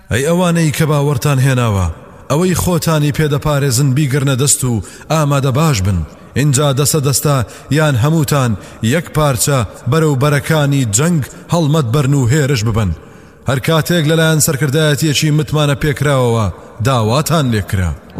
ئەی ئەوانەی کە باوەڕتان هێناوە ئەوەی خۆتانی پێدەپارێزن بیگرنە دەست و ئامادە باش بن اینجا دەسە دەستە یان هەمووتان یەک پارچە بەرەو بەرەکانی جەنگ هەڵمەت بەرن و هێرش ببن هەر کاتێک لەلایەن سەرکردایەتیەکی متمانە پێکراوەوە داواتان لێکرا